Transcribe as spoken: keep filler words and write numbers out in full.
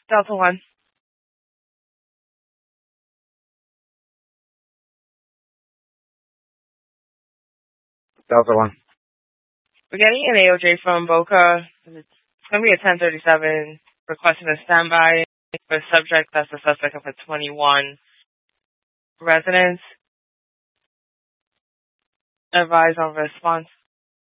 Delta One. Delta One. We're getting an A O J from Boca. It's going to be a ten thirty-seven, requesting a standby for a subject that's the suspect of a twenty-one residence. Advise on response.